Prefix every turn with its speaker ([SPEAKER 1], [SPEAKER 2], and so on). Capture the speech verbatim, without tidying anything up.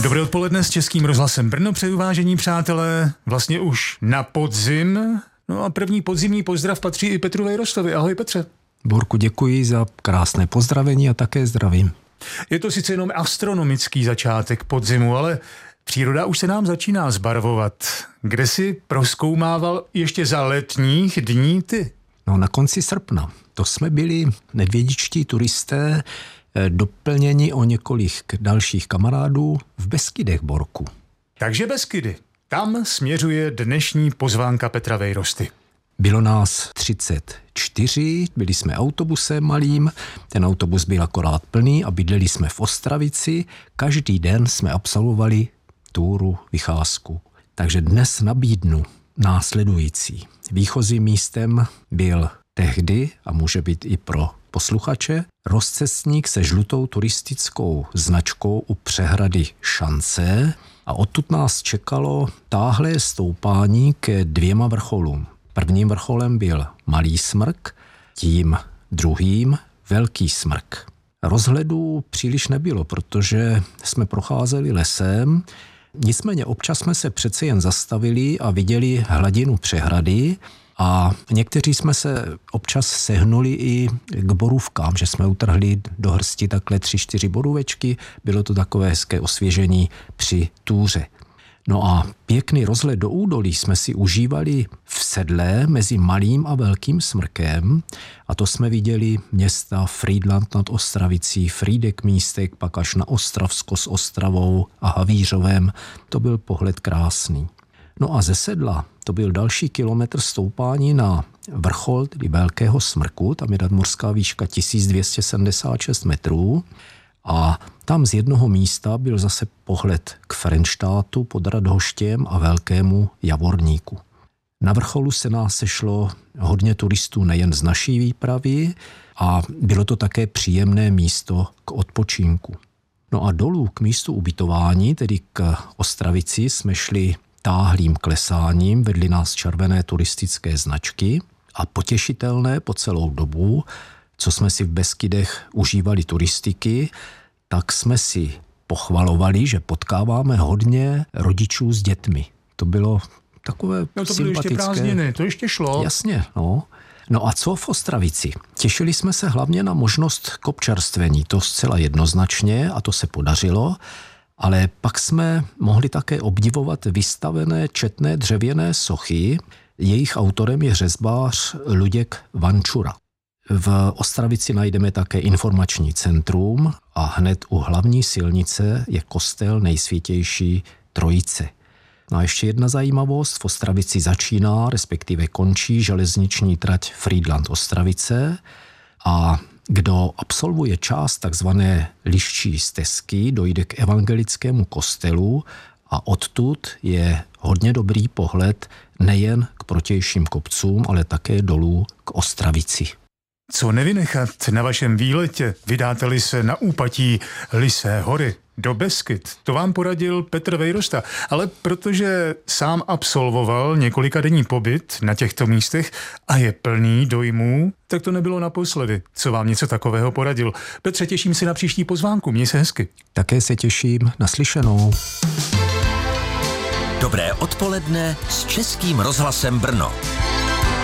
[SPEAKER 1] Dobré odpoledne s Českým rozhlasem Brno, přeju vážení přátelé, vlastně už na podzim. No a první podzimní pozdrav patří i Petru Vejrostovi. Ahoj Petře.
[SPEAKER 2] Borku, děkuji za krásné pozdravení a také zdravím.
[SPEAKER 1] Je to sice jenom astronomický začátek podzimu, ale příroda už se nám začíná zbarvovat. Kde si prozkoumával ještě za letních dní ty?
[SPEAKER 2] No na konci srpna. To jsme byli nedvědičtí turisté, doplněni o několik dalších kamarádů v Beskydech, Borku.
[SPEAKER 1] Takže Beskydy. Tam směřuje dnešní pozvánka Petra Vejrosty.
[SPEAKER 2] Bylo nás třicet čtyři, byli jsme autobusem malým, ten autobus byl akorát plný a bydleli jsme v Ostravici. Každý den jsme absolvovali túru, vycházku. Takže dnes nabídnu následující. Výchozím místem byl tehdy, a může být i pro posluchače, rozcestník se žlutou turistickou značkou u přehrady Šance a odtud nás čekalo táhlé stoupání ke dvěma vrcholům. Prvním vrcholem byl Malý Smrk, tím druhým Velký Smrk. Rozhledů příliš nebylo, protože jsme procházeli lesem, nicméně občas jsme se přece jen zastavili a viděli hladinu přehrady a někteří jsme se občas sehnuli i k borůvkám, že jsme utrhli do hrsti takhle tři, čtyři borůvečky, bylo to takové hezké osvěžení při túře. No a pěkný rozhled do údolí jsme si užívali v sedle mezi Malým a Velkým Smrkem a to jsme viděli města Frýdlant nad Ostravicí, Frýdek Místek, pak až na Ostravsko s Ostravou a Havířovem. To byl pohled krásný. No a ze sedla to byl další kilometr stoupání na vrchol, tedy Velkého Smrku, tam je nadmořská výška tisíc dvě stě sedmdesát šest metrů. A tam z jednoho místa byl zase pohled k Frenštátu pod Radhoštěm a Velkému Javorníku. Na vrcholu se nás sešlo hodně turistů nejen z naší výpravy a bylo to také příjemné místo k odpočinku. No a dolů k místu ubytování, tedy k Ostravici, jsme šli táhlým klesáním, vedly nás červené turistické značky a potěšitelné po celou dobu, co jsme si v Beskydech užívali turistiky, tak jsme si pochvalovali, že potkáváme hodně rodičů s dětmi. To bylo takové
[SPEAKER 1] no to
[SPEAKER 2] sympatické.
[SPEAKER 1] byly ještě prázdniny, to ještě šlo.
[SPEAKER 2] Jasně, no. No a co v Ostravici? Těšili jsme se hlavně na možnost k občerstvení, to zcela jednoznačně a to se podařilo, ale pak jsme mohli také obdivovat vystavené četné dřevěné sochy. Jejich autorem je řezbář Luděk Vančura. V Ostravici najdeme také informační centrum a hned u hlavní silnice je kostel Nejsvětější Trojice. No a ještě jedna zajímavost, v Ostravici začíná, respektive končí železniční trať Frýdlant-Ostravice a kdo absolvuje část takzvané liščí stezky, dojde k evangelickému kostelu a odtud je hodně dobrý pohled nejen k protějším kopcům, ale také dolů k Ostravici.
[SPEAKER 1] Co nevynechat na vašem výletě, vydáte-li se na úpatí Lysé hory do Beskyd? To vám poradil Petr Vejrosta, ale protože sám absolvoval několikadenní pobyt na těchto místech a je plný dojmů, tak to nebylo naposledy, co vám něco takového poradil. Petře, těším se na příští pozvánku, měj se hezky.
[SPEAKER 2] Také se těším, naslyšenou.
[SPEAKER 3] Dobré odpoledne s Českým rozhlasem Brno.